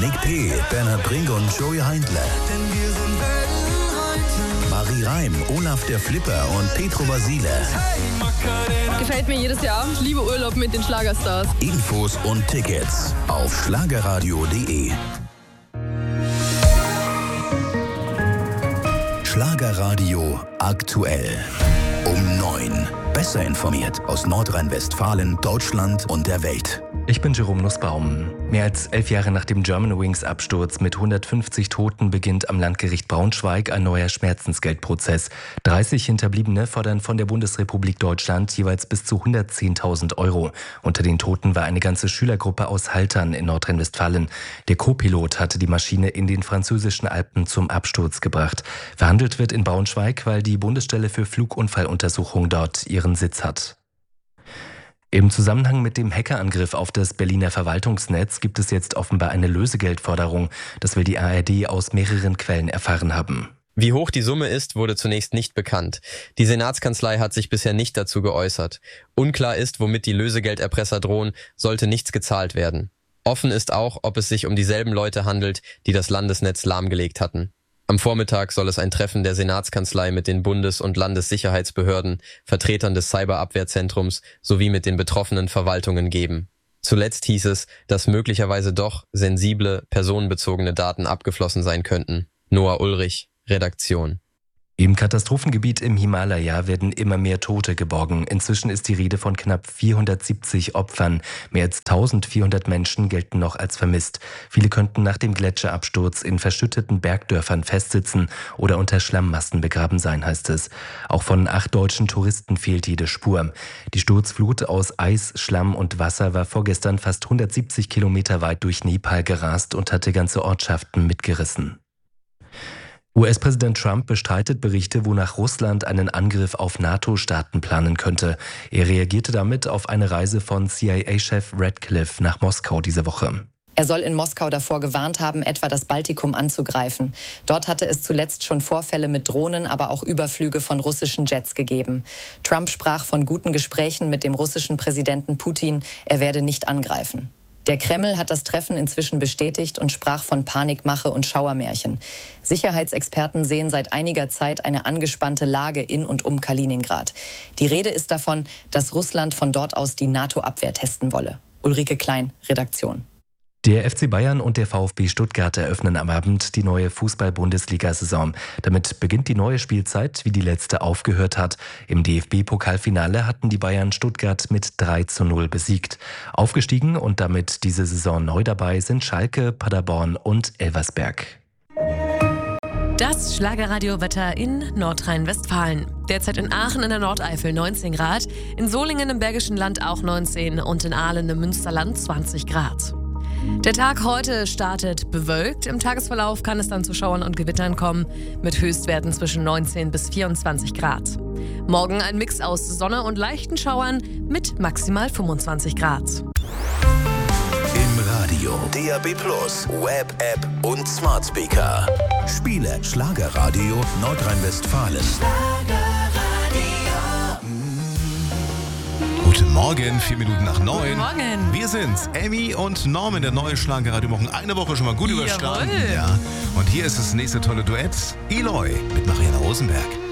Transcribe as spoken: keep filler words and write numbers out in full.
Nick P., Bernhard Brink und Joey Heindler. Marie Reim, Olaf der Flipper und Petro Basile. Gefällt mir jedes Jahr. Ich liebe Urlaub mit den Schlagerstars. Infos und Tickets auf schlagerradio punkt de. Schlagerradio aktuell. Um neun. Besser informiert aus Nordrhein-Westfalen, Deutschland und der Welt. Ich bin Jerome Nussbaum. Mehr als elf Jahre nach dem Germanwings-Absturz mit hundertfünfzig Toten beginnt am Landgericht Braunschweig ein neuer Schmerzensgeldprozess. dreißig Hinterbliebene fordern von der Bundesrepublik Deutschland jeweils bis zu hundertzehntausend Euro. Unter den Toten war eine ganze Schülergruppe aus Haltern in Nordrhein-Westfalen. Der Co-Pilot hatte die Maschine in den französischen Alpen zum Absturz gebracht. Verhandelt wird in Braunschweig, weil die Bundesstelle für Flugunfalluntersuchung dort ihren Sitz hat. Im Zusammenhang mit dem Hackerangriff auf das Berliner Verwaltungsnetz gibt es jetzt offenbar eine Lösegeldforderung. Das will die A R D aus mehreren Quellen erfahren haben. Wie hoch die Summe ist, wurde zunächst nicht bekannt. Die Senatskanzlei hat sich bisher nicht dazu geäußert. Unklar ist, womit die Lösegelderpresser drohen, sollte nichts gezahlt werden. Offen ist auch, ob es sich um dieselben Leute handelt, die das Landesnetz lahmgelegt hatten. Am Vormittag soll es ein Treffen der Senatskanzlei mit den Bundes- und Landessicherheitsbehörden, Vertretern des Cyberabwehrzentrums sowie mit den betroffenen Verwaltungen geben. Zuletzt hieß es, dass möglicherweise doch sensible, personenbezogene Daten abgeflossen sein könnten. Noah Ulrich, Redaktion. Im Katastrophengebiet im Himalaya werden immer mehr Tote geborgen. Inzwischen ist die Rede von knapp vierhundertsiebzig Opfern. Mehr als eintausendvierhundert Menschen gelten noch als vermisst. Viele könnten nach dem Gletscherabsturz in verschütteten Bergdörfern festsitzen oder unter Schlammmassen begraben sein, heißt es. Auch von acht deutschen Touristen fehlt jede Spur. Die Sturzflut aus Eis, Schlamm und Wasser war vorgestern fast hundertsiebzig Kilometer weit durch Nepal gerast und hatte ganze Ortschaften mitgerissen. U S-Präsident Trump bestreitet Berichte, wonach Russland einen Angriff auf NATO-Staaten planen könnte. Er reagierte damit auf eine Reise von C I A-Chef Radcliffe nach Moskau diese Woche. Er soll in Moskau davor gewarnt haben, etwa das Baltikum anzugreifen. Dort hatte es zuletzt schon Vorfälle mit Drohnen, aber auch Überflüge von russischen Jets gegeben. Trump sprach von guten Gesprächen mit dem russischen Präsidenten Putin. Er werde nicht angreifen. Der Kreml hat das Treffen inzwischen bestätigt und sprach von Panikmache und Schauermärchen. Sicherheitsexperten sehen seit einiger Zeit eine angespannte Lage in und um Kaliningrad. Die Rede ist davon, dass Russland von dort aus die NATO-Abwehr testen wolle. Ulrike Klein, Redaktion. Der F C Bayern und der VfB Stuttgart eröffnen am Abend die neue Fußball-Bundesliga-Saison. Damit beginnt die neue Spielzeit, wie die letzte aufgehört hat. Im D F B-Pokalfinale hatten die Bayern Stuttgart mit drei zu null besiegt. Aufgestiegen und damit diese Saison neu dabei sind Schalke, Paderborn und Elversberg. Das Schlagerradio-Wetter in Nordrhein-Westfalen. Derzeit in Aachen in der Nordeifel neunzehn Grad, in Solingen im Bergischen Land auch neunzehn und in Aalen im Münsterland zwanzig Grad. Der Tag heute startet bewölkt. Im Tagesverlauf kann es dann zu Schauern und Gewittern kommen, mit Höchstwerten zwischen neunzehn bis vierundzwanzig Grad. Morgen ein Mix aus Sonne und leichten Schauern mit maximal fünfundzwanzig Grad. Im Radio, D A B Plus, Web, App und Smart Speaker. Spiele Schlagerradio Nordrhein-Westfalen. Guten Morgen, vier Minuten nach neun. Guten Morgen. Wir sind's, Emmy und Norman, der neue Schlagerradio, machen eine Woche schon mal gut Jawohl. überstanden. Ja. Und hier ist das nächste tolle Duett, Eloy mit Marianne Rosenberg.